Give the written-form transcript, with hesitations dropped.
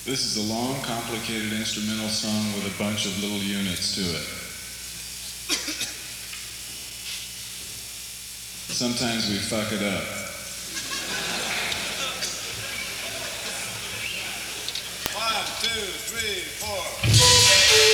This is a long, complicated instrumental song with a bunch of little units to it. Sometimes we fuck it up. 1, 2, 3, 4.